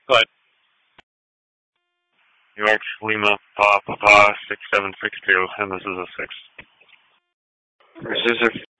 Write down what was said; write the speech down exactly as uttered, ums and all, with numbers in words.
But York Lima Papa Papa six seven six two, and this is a six. This is a